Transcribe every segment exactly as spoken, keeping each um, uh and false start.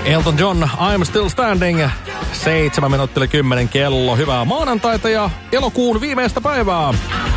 Elton John, I'm Still Standing. Seitsemän minuuttia kymmenen kello. Hyvää maanantaita ja elokuun viimeistä päivää.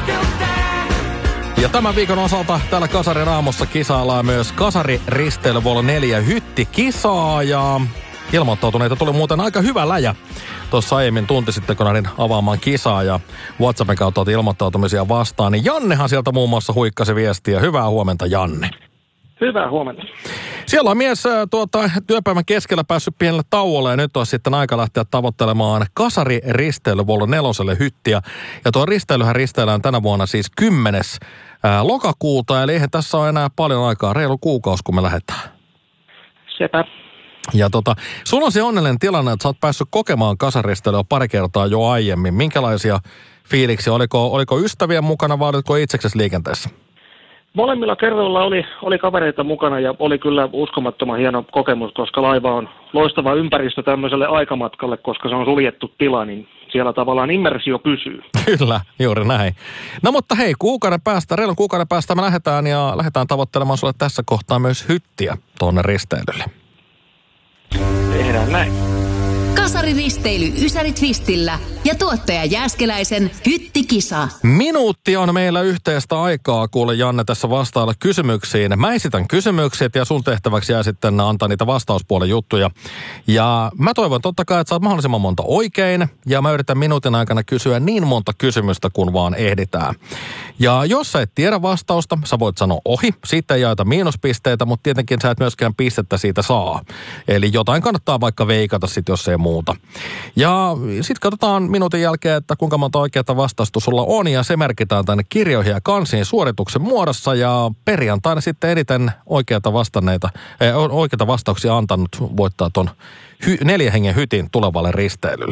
Ja tämän viikon osalta täällä Kasarin aamussa kisaillaan myös Kasari Risteily Vol neljä hyttikisaa. Ja ilmoittautuneita tuli muuten aika hyvä läjä. Tuossa aiemmin tunti sitten, kun näin avaamaan kisaa ja WhatsAppin kautta otin ilmoittautumisia vastaan. Niin Jannehan sieltä muun muassa huikkasi viestiä. Hyvää huomenta, Janne. Hyvää huomenta. Siellä on mies tuota, työpäivän keskellä päässyt pienelle tauolle ja nyt on sitten aika lähteä tavoittelemaan Kasari Risteily Vol neloselle hyttiä. Ja tuo risteilyhän risteillään tänä vuonna siis kymmenes lokakuuta, eli eihän tässä ole enää paljon aikaa, reilu kuukausi kun me lähdetään. Sepä. Ja tota, sulla on se onnellinen tilanne, että sä oot päässyt kokemaan kasaristeilyä pari kertaa jo aiemmin. Minkälaisia fiiliksiä? Oliko, oliko ystävien mukana vai olitko itseksesi liikenteessä? Molemmilla kerroilla oli, oli kavereita mukana ja oli kyllä uskomattoman hieno kokemus, koska laiva on loistava ympäristö tämmöiselle aikamatkalle, koska se on suljettu tila, niin siellä tavallaan immersio pysyy. Kyllä, juuri näin. No mutta hei, kuukauden päästä, reilun kuukauden päästä me lähdetään ja lähdetään tavoittelemaan sulle tässä kohtaa myös hyttiä tuonne risteilylle. Tehdään näin. Kasari Risteily Ysäri Twistillä ja tuottaja Jääskeläisen hyttikisa. Minuutti on meillä yhteistä aikaa, kuule Janne, tässä vastailla kysymyksiin. Mä esitän kysymykset ja sun tehtäväksi jää sitten antaa niitä vastauspuolen juttuja. Ja mä toivon totta kai, että saat mahdollisimman monta oikein. Ja mä yritän minuutin aikana kysyä niin monta kysymystä, kun vaan ehditään. Ja jos sä et tiedä vastausta, sä voit sanoa ohi. Siitä ei jaeta miinuspisteitä, mutta tietenkin sä et myöskään pistettä siitä saa. Eli jotain kannattaa vaikka veikata sit, jos ei muuta. Ja sitten katsotaan minuutin jälkeen, että kuinka monta oikeaa vastausta sulla on, ja se merkitään tänne kirjoihin ja kansiin suorituksen muodossa, ja perjantaina sitten eniten oikeata vastanneita, äh, oikeata vastauksia antanut voittaa ton hy, neljä hengen hytin tulevalle risteilylle.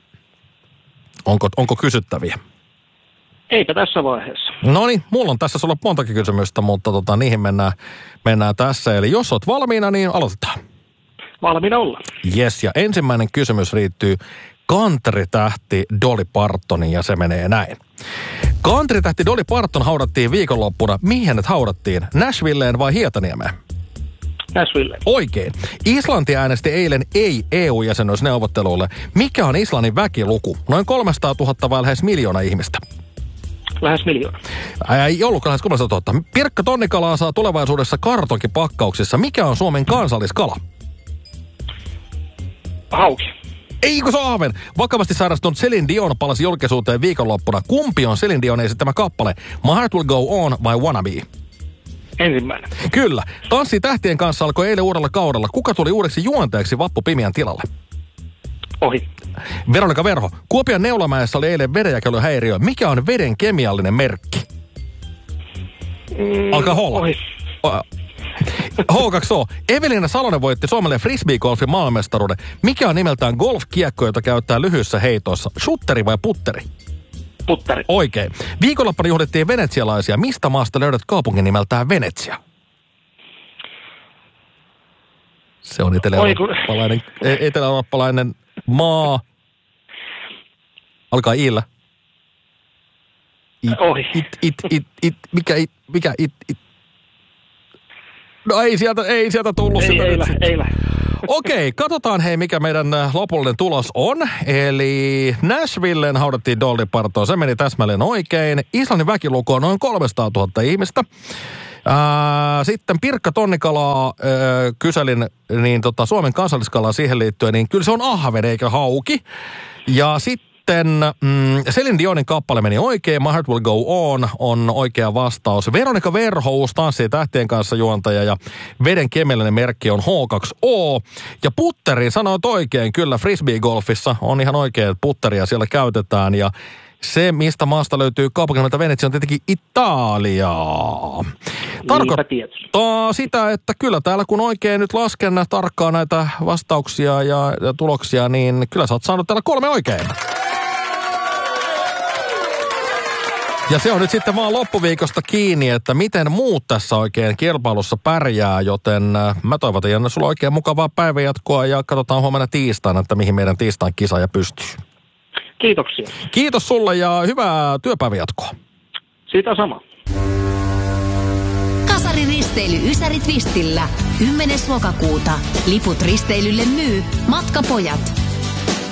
Onko, onko kysyttäviä? Eipä tässä vaiheessa. No niin, mulla on tässä sulla montakin kysymystä, mutta tota, niihin mennään, mennään tässä. Eli jos oot valmiina, niin aloitetaan. Valmiina olla. Jes, ja ensimmäinen kysymys liittyy country-tähti Dolly Partoniin, ja se menee näin. Country-tähti Dolly Parton haudattiin viikonloppuna. Mihin hänet haudattiin? Nashvilleen vai Hietaniemeen? Nashville. Oikein. Islanti äänesti eilen ei E U-jäsenyysneuvotteluille. Mikä on Islannin väkiluku? Noin kolmesataatuhatta vai lähes miljoona ihmistä? Lähes miljoona. Ei ollutkaan lähes kolmesataatuhatta. Pirkka Tonnikalaa saa tulevaisuudessa kartonkipakkauksissa. Mikä on Suomen kansalliskala? Hauki. Eikö se aaven? Vakavasti sairastunut Celine Dion palasi julkisuuteen viikonloppuna. Kumpi on Celine Dion esittämä kappale? My Heart Will Go On vai Wanna Be? Ensimmäinen. Kyllä. Tanssi tähtien kanssa alkoi eilen uudella kaudella. Kuka tuli uudeksi juontajaksi Vappu Pimiän tilalle? Ohi. Veronika Verho. Kuopion Neulamäessä oli eilen vedenjakeluhäiriö. Mikä on veden kemiallinen merkki? Mm, Alkaa holla. Ohi. H kaksi O. Evelina Salonen voitti Suomelle frisbee-golfin maailmanmestaruuden. Mikä on nimeltään golf-kiekko, jota käyttää lyhyissä heitoissa? Shutteri vai putteri? Putteri. Oikein. Viikonloppuna juhlittiin venetsialaisia. Mistä maasta löydät kaupungin nimeltään Venetsia? Se on etelä-eurooppalainen, etelä-eurooppalainen maa. Alkaa iillä. It, Ohi. It, it, it, it, mikä it, mikä it, it. No ei sieltä, ei sieltä tullut ei, sitä. Ei, ei, ei lähde. Okei, katsotaan hei mikä meidän lopullinen tulos on. Eli Nashvilleen haudattiin Dolly Parton, se meni täsmälleen oikein. Islannin väkiluku on noin kolmesataatuhatta ihmistä. Ää, sitten Pirkka Tonnikalaa ää, kyselin niin tota, Suomen kansalliskalaa siihen liittyen, niin kyllä se on ahven eikä hauki. Ja sitten mm, Celine Dionin kappale meni oikein, My Heart Will Go On on oikea vastaus. Veronika Verho, uusi Tanssii tähtien kanssa juontaja, ja veden kemiallinen merkki on H kaksi O. Ja putteri sanoit oikein, kyllä frisbee-golfissa on ihan oikein, että putteria siellä käytetään, ja se, mistä maasta löytyy kaupunki nimeltä Venetsia, on tietenkin Italiaa. Tarkoittaa sitä, että kyllä täällä kun oikein nyt lasken tarkkaan näitä vastauksia ja, ja tuloksia, niin kyllä sä oot saanut täällä kolme oikein. Ja se on nyt sitten vaan loppuviikosta kiinni, että miten muut tässä oikein kilpailussa pärjää, joten mä toivotan Janne sulla oikein mukavaa päivänjatkoa ja katsotaan huomenna tiistaina, että mihin meidän tiistain kisaaja pystyy. Kiitoksia. Kiitos sulle ja hyvää työpäivänjatkoa. Siitä sama. Kasari Risteily Ysäri Twistillä kymmenes lokakuuta. Liput risteilylle myy Matkapojat.